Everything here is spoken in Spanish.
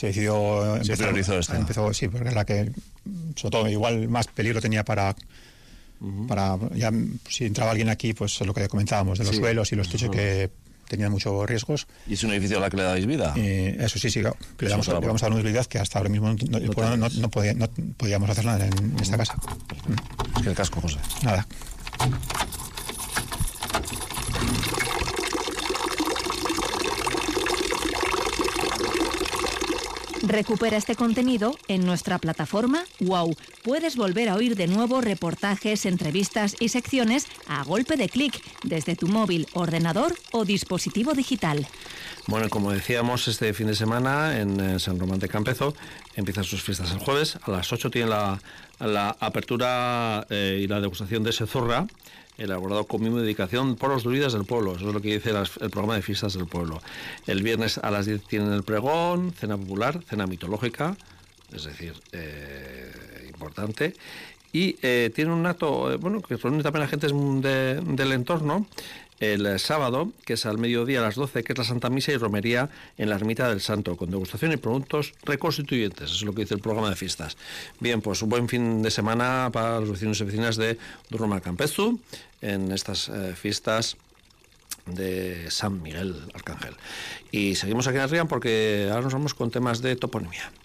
se decidió... Se priorizó esta. Empezó, sí, porque la que, sobre todo, igual más peligro tenía para ya, si entraba alguien aquí, pues lo que comentábamos, de los suelos y los techos que tenían muchos riesgos. ¿Y es un edificio a la que le dais vida? Eso sí, claro. Le vamos a dar una utilidad que hasta ahora mismo no podíamos hacer nada en esta casa. Es que el casco, José. Nada. Recupera este contenido en nuestra plataforma WOW. Puedes volver a oír de nuevo reportajes, entrevistas y secciones a golpe de clic desde tu móvil, ordenador o dispositivo digital. Bueno, como decíamos, este fin de semana en San Román de Campezo empiezan sus fiestas el jueves. A las 8 tiene la apertura y la degustación de ese zorra, elaborado con mimo y dedicación por los druidas del pueblo. Eso es lo que dice el programa de fiestas del pueblo. El viernes a las 10 tienen el pregón, cena popular, cena mitológica, es decir, importante. Y tiene un acto, que reúne también a gente del entorno, el sábado, que es al mediodía a las 12, que es la Santa Misa y Romería en la Ermita del Santo, con degustación y productos reconstituyentes. Eso es lo que dice el programa de fiestas. Bien, pues un buen fin de semana para los vecinos y vecinas de Durroma Campezu en estas fiestas de San Miguel Arcángel. Y seguimos aquí en Arrián porque ahora nos vamos con temas de toponimia.